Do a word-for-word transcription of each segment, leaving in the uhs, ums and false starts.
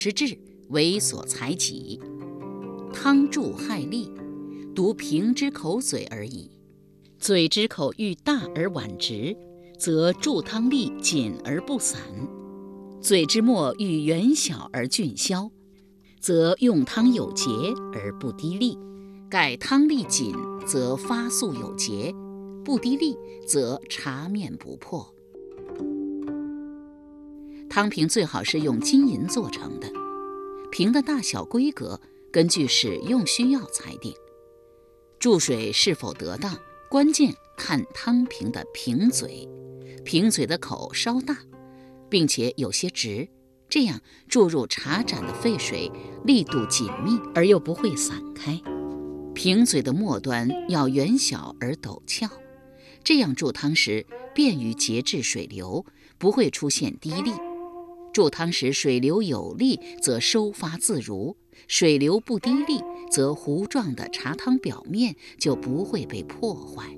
之志，为所采己。汤助害利，独平之口嘴而已。嘴之口欲大而婉直，则助汤力紧而不散；嘴之末欲圆小而俊消，则用汤有节而不滴沥。盖汤力紧，则发素有节；不滴沥，则茶面不破。汤瓶最好是用金银做成的，瓶的大小规格根据使用需要裁定。注水是否得当，关键看汤瓶的瓶嘴，瓶嘴的口稍大，并且有些直，这样注入茶盏的沸水力度紧密而又不会散开。瓶嘴的末端要圆小而陡峭，这样注汤时便于节制水流，不会出现滴沥。注汤时水流有力，则收发自如；水流不滴沥，则糊状的茶汤表面就不会被破坏。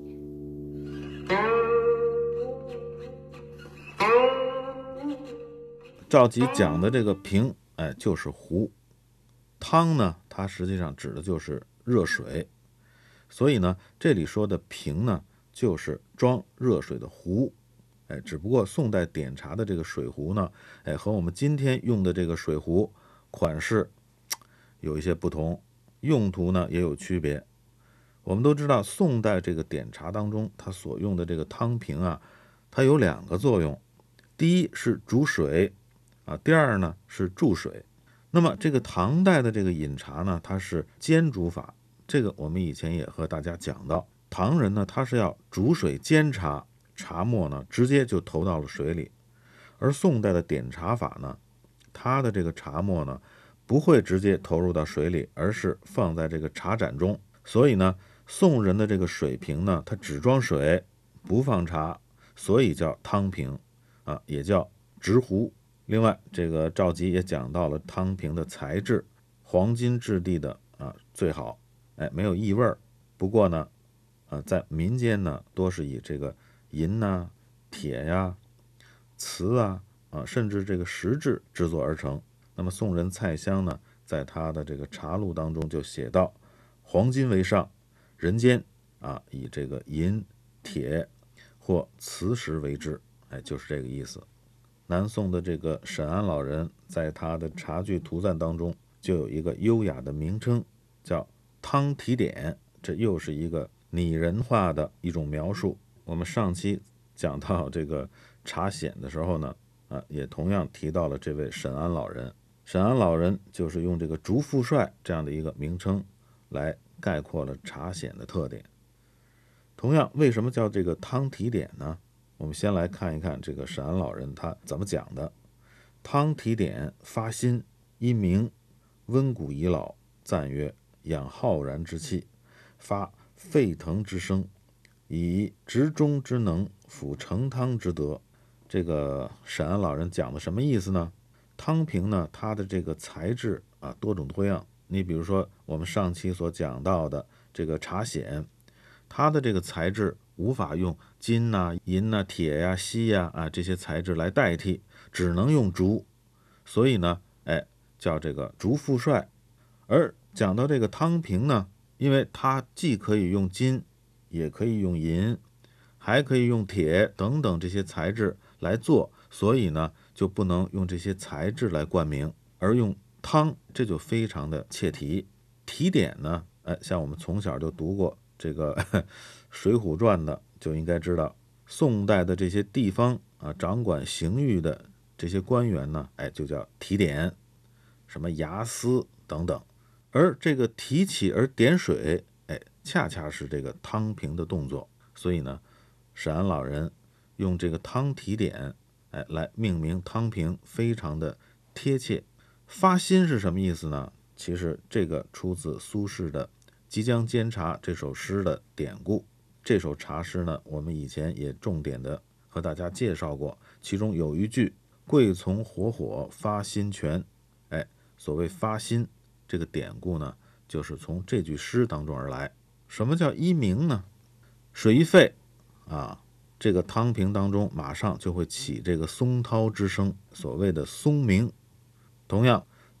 赵佶讲的这个瓶，哎，就是壶。汤呢，它实际上指的就是热水，所以呢，这里说的瓶呢，就是装热水的壶。哎，只不过宋代点茶的这个水壶呢，哎，和我们今天用的这个水壶款式有一些不同，用途呢也有区别。我们都知道，宋代这个点茶当中，它所用的这个汤瓶啊，它有两个作用，第一是煮水啊，第二呢是注水。那么这个唐代的这个饮茶呢，它是煎煮法，这个我们以前也和大家讲到，唐人呢他是要煮水煎茶，茶末呢直接就投到了水里。而宋代的点茶法呢，它的这个茶末呢不会直接投入到水里，而是放在这个茶盏中。所以呢，宋人的这个水瓶呢，它只装水不放茶，所以叫汤瓶啊，也叫直壶。另外，这个赵佶也讲到了汤瓶的材质，黄金质地的啊最好，哎，没有异味。不过呢，啊，在民间呢，多是以这个银呐、啊、铁呀、啊、瓷啊啊，甚至这个石质制作而成。那么宋人蔡襄呢，在他的这个茶录当中就写道：黄金为上，人间啊以这个银、铁或磁石为之，哎，就是这个意思。南宋的这个沈安老人在他的茶具图赞当中就有一个优雅的名称，叫汤提点，这又是一个拟人化的一种描述。我们上期讲到这个茶显的时候呢，啊，也同样提到了这位沈安老人。沈安老人就是用这个竹富帅这样的一个名称来概括了茶显的特点。同样，为什么叫这个汤提点呢？我们先来看一看这个沈安老人他怎么讲的。汤提点发心，因名，温古已老，赞曰：养浩然之气，发沸腾之声，以执中之能，辅成汤之德。这个沈安老人讲的什么意思呢？汤瓶呢，它的这个材质啊多种多样。你比如说我们上期所讲到的这个茶显，它的这个材质无法用金呐、啊、银呐、啊、铁呀、啊、锡呀 啊, 啊这些材质来代替，只能用竹，所以呢，哎，叫这个竹富帅。而讲到这个汤瓶呢，因为它既可以用金，也可以用银，还可以用铁等等这些材质来做，所以呢，就不能用这些材质来冠名，而用汤，这就非常的切题。提点呢，哎，像我们从小就读过这个《水浒传》的，就应该知道，宋代的这些地方啊，掌管刑狱的这些官员呢，哎，就叫提点，什么衙司等等。而这个提起而点水，哎，恰恰是这个汤瓶的动作。所以呢，沈安老人用这个汤提点，哎，来命名汤瓶，非常的贴切。发心是什么意思呢？其实这个出自苏轼的《即将煎茶》这首诗的典故。这首茶诗呢，我们以前也重点的和大家介绍过，其中有一句贵从火火发心泉，哎，所谓发心这个典故呢，就是从这句诗当中而来。什么叫一鸣呢？水一沸啊，这个汤瓶当中马上就会起这个松涛之声，所谓的松鸣。同样，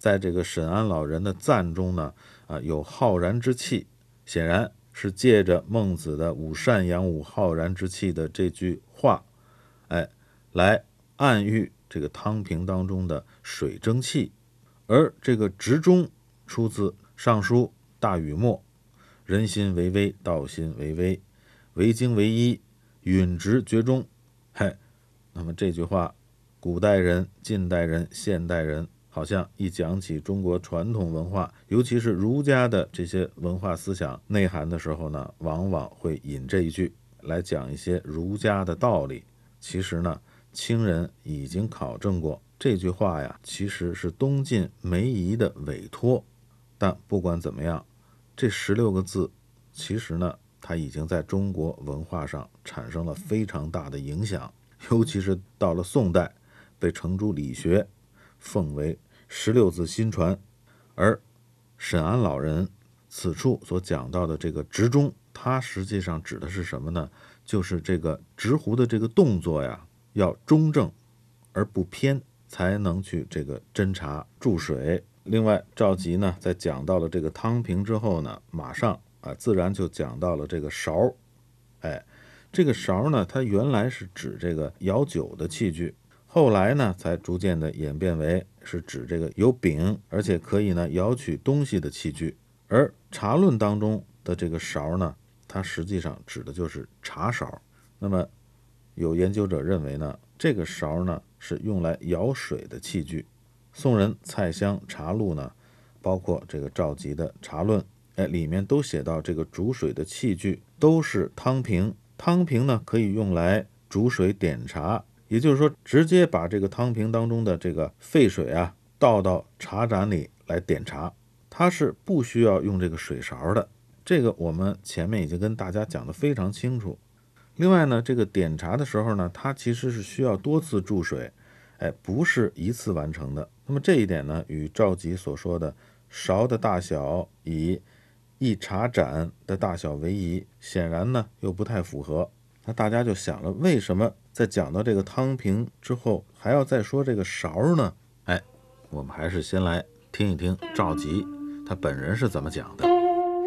在这个沈安老人的赞中呢，啊，有浩然之气，显然是借着孟子的吾善养吾浩然之气的这句话，哎，来暗喻这个汤瓶当中的水蒸气。而这个执中出自《尚书大禹谟》，人心为微，道心为微，为精为一，允直厥中。嘿，那么这句话，古代人、近代人、现代人，好像一讲起中国传统文化，尤其是儒家的这些文化思想内涵的时候呢，往往会引这一句来讲一些儒家的道理。其实呢，清人已经考证过，这句话呀，其实是东晋梅夷的委托。但不管怎么样，这十六个字，其实呢，它已经在中国文化上产生了非常大的影响，尤其是到了宋代，被程朱理学奉为十六字心传。而沈安老人此处所讲到的这个执中，它实际上指的是什么呢？就是这个执壶的这个动作呀，要中正而不偏，才能去这个斟茶注水。另外，赵佶呢，在讲到了这个汤瓶之后呢，马上啊，自然就讲到了这个勺。哎，这个勺呢，它原来是指这个舀酒的器具，后来呢，才逐渐的演变为是指这个有柄，而且可以呢舀取东西的器具。而茶论当中的这个勺呢，它实际上指的就是茶勺。那么有研究者认为呢，这个勺呢是用来舀水的器具。宋人蔡襄茶录呢，包括这个赵佶的茶论，哎，里面都写到这个煮水的器具都是汤瓶。汤瓶呢可以用来煮水点茶，也就是说直接把这个汤瓶当中的这个沸水啊倒到茶盏里来点茶，它是不需要用这个水勺的。这个我们前面已经跟大家讲得非常清楚。另外呢，这个点茶的时候呢，它其实是需要多次注水，哎，不是一次完成的。那么这一点呢，与赵佶所说的勺的大小以一茶盏的大小为宜，显然呢又不太符合。那大家就想了，为什么在讲到这个汤瓶之后，还要再说这个勺呢？哎，我们还是先来听一听赵佶他本人是怎么讲的。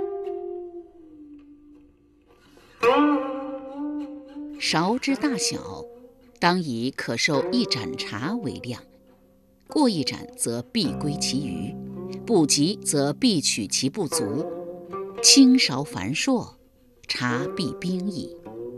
勺之大小，当以可受一盏茶为量，过一盏则必归其余，不及则必取其不足。轻勺繁硕，茶必冰矣。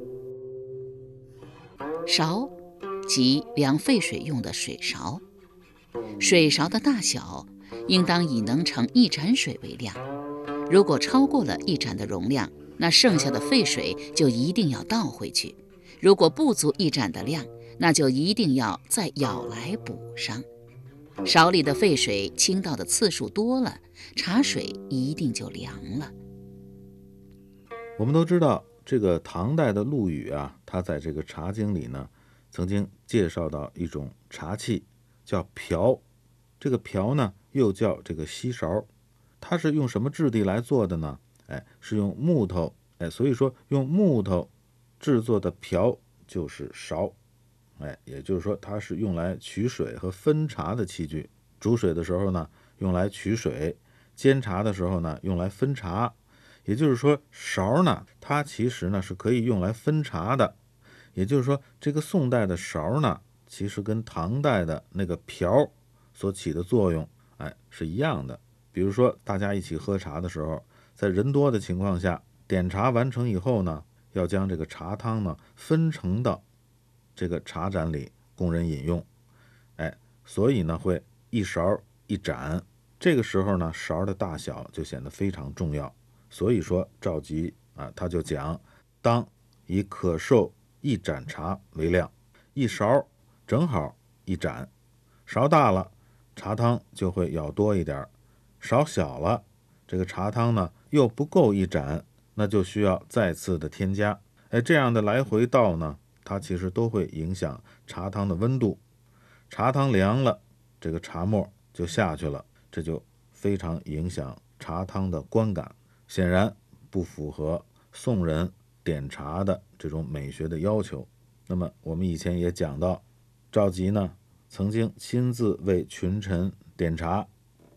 勺即量沸水用的水勺，水勺的大小应当以能盛一盏水为量，如果超过了一盏的容量，那剩下的沸水就一定要倒回去，如果不足一盏的量，那就一定要再舀来补上。勺里的沸水倾倒的次数多了，茶水一定就凉了。 我们都知道，这个唐代的陆羽啊，他在这个《茶经》里呢，曾经介绍到一种茶器，叫瓢。这个瓢呢，又叫这个锡勺，它是用什么质地来做的呢？哎，是用木头，哎，所以说用木头制作的瓢就是勺。哎，也就是说，它是用来取水和分茶的器具。煮水的时候呢，用来取水；煎茶的时候呢，用来分茶。也就是说，勺呢，它其实呢是可以用来分茶的。也就是说，这个宋代的勺呢，其实跟唐代的那个瓢所起的作用，哎，是一样的。比如说，大家一起喝茶的时候，在人多的情况下，点茶完成以后呢，要将这个茶汤呢分盛到这个茶盏里供人饮用。哎，所以呢会一勺一盏，这个时候呢勺的大小就显得非常重要。所以说赵佶啊，他就讲，当以可受一盏茶为量，一勺正好一盏，勺大了茶汤就会舀多一点，勺小了这个茶汤呢又不够一盏，那就需要再次的添加。哎，这样的来回倒呢，它其实都会影响茶汤的温度。茶汤凉了，这个茶沫就下去了，这就非常影响茶汤的观感，显然不符合宋人点茶的这种美学的要求。那么我们以前也讲到，赵佶呢曾经亲自为群臣点茶，